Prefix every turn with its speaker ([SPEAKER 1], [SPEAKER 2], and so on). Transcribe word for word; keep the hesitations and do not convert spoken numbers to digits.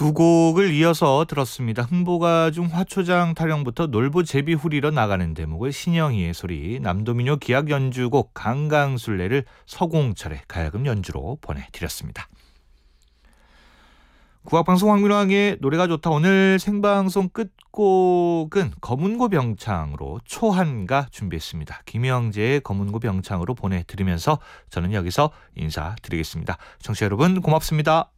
[SPEAKER 1] 두 곡을 이어서 들었습니다. 흥보가 중 화초장 타령부터 놀부 제비 후리러 나가는 대목을 신영희의 소리, 남도민요 기악 연주곡 강강술래를 서공철의 가야금 연주로 보내드렸습니다. 국악방송 황민호의 노래가 좋다. 오늘 생방송 끝곡은 검은고 병창으로 초한가 준비했습니다. 김영재의 검은고 병창으로 보내드리면서 저는 여기서 인사드리겠습니다. 청취자 여러분 고맙습니다.